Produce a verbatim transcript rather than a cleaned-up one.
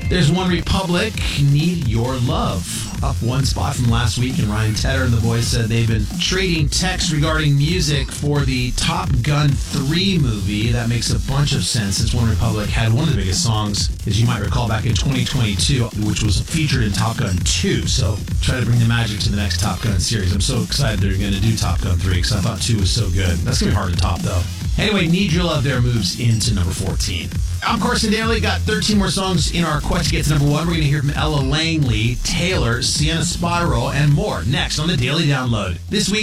There's One Republic, Need Your Love. Up one spot from last week, and Ryan Tedder and the boys said they've been trading texts regarding music for the Top Gun three movie. That makes a bunch of sense since One Republic had one of the biggest songs, as you might recall, back in twenty twenty-two, which was featured in Top Gun two. So try to bring the magic to the next Top Gun series. I'm so excited they're going to do Top Gun three because I thought two was so good. That's going to be hard to top, though. Anyway, Need Your Love there moves into number fourteen. I'm Carson Daly. Got thirteen more songs in our quest to get to number one. We're going to hear from Ella Langley, Taylor, Sienna Spyro, and more next on the Daily Download. This week,